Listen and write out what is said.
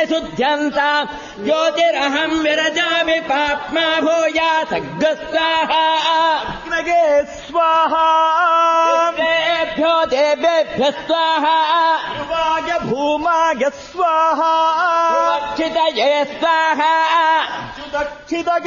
శుద్ధ్యంత జ్యోతిరహం విరజామి పాప్మా భూయా సగ్గస్వాహ అగ్నగే స్వాహ దేవేభ్యో దేవేభ్య స్వాహ ధ్రువాయ భూమాయ స్వాహ సురక్షితయే స్వాహ సుదక్షిత